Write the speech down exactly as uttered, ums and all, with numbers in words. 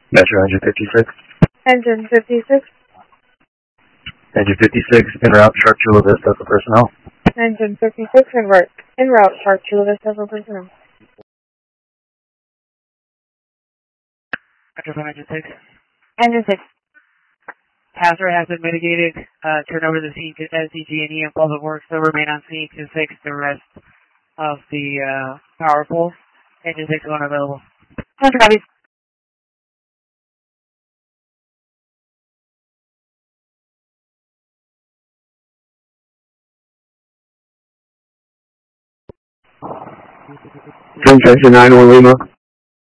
Metro Engine fifty-six. Engine fifty-six. Engine fifty-six, en route, Shark Chula Vista for personnel. Engine fifty-six, en route, en route, Shark Chula Vista for personnel. Metro Engine six. Engine six. Hazard has been mitigated. Uh, turn over the scene to S D G and E and Public Works. They'll remain on scene to fix the rest of the uh, power poles. Engine six is unavailable. Roger, copies. Junction nine one Lima.